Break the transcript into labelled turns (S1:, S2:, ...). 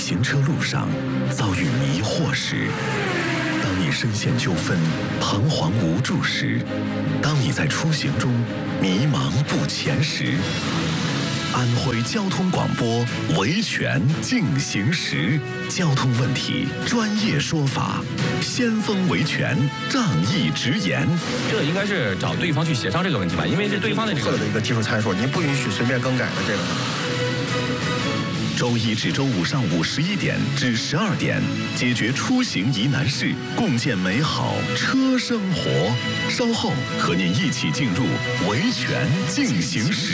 S1: 行车路上遭遇迷惑时，当你深陷纠纷、彷徨无助时，当你在出行中迷茫不前时，安徽交通广播维权进行时，交通问题专业说法，先锋维权仗义直言。
S2: 这应该是找对方去协商这个问题吧，因为这对方的这个
S3: 一个技术参数，您不允许随便更改的这个。
S1: 周一至周五上午11点至12点，解决出行疑难事，共建美好车生活。稍后和您一起进入维权进行时。